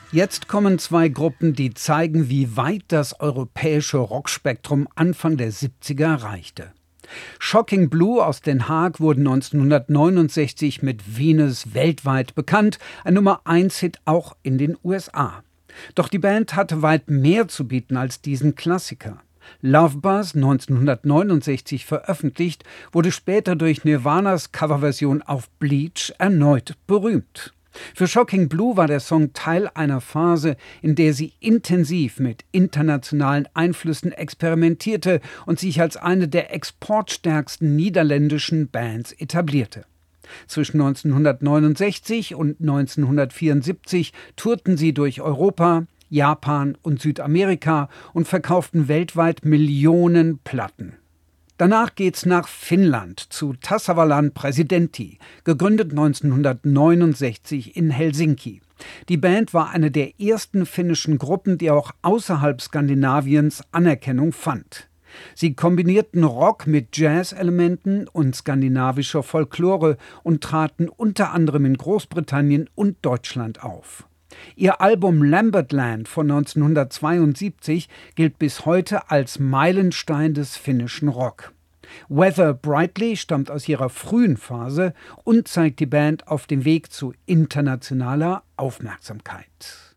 Jetzt kommen zwei Gruppen, die zeigen, wie weit das europäische Rockspektrum Anfang der 70er reichte. Shocking Blue aus Den Haag wurde 1969 mit Venus weltweit bekannt, ein Nummer-1-Hit auch in den USA. Doch die Band hatte weit mehr zu bieten als diesen Klassiker. Love Buzz, 1969 veröffentlicht, wurde später durch Nirvanas Coverversion auf Bleach erneut berühmt. Für Shocking Blue war der Song Teil einer Phase, in der sie intensiv mit internationalen Einflüssen experimentierte und sich als eine der exportstärksten niederländischen Bands etablierte. Zwischen 1969 und 1974 tourten sie durch Europa, Japan und Südamerika und verkauften weltweit Millionen Platten. Danach geht's nach Finnland zu Tasavalan Presidentti, gegründet 1969 in Helsinki. Die Band war eine der ersten finnischen Gruppen, die auch außerhalb Skandinaviens Anerkennung fand. Sie kombinierten Rock mit Jazz-Elementen und skandinavischer Folklore und traten unter anderem in Großbritannien und Deutschland auf. Ihr Album Lambertland von 1972 gilt bis heute als Meilenstein des finnischen Rock. Weather Brightly stammt aus ihrer frühen Phase und zeigt die Band auf dem Weg zu internationaler Aufmerksamkeit.